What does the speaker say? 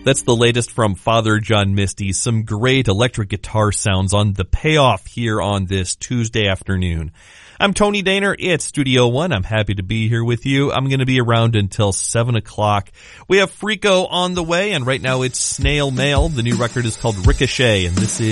That's the latest from Father John Misty. Some great electric guitar sounds on The Payoff here on this Tuesday afternoon. I'm Tony Daner. It's Studio One. I'm happy to be here with you. I'm going to be around until 7 o'clock. We have Frico on the way, and right now it's Snail Mail. The new record is called Ricochet, and this is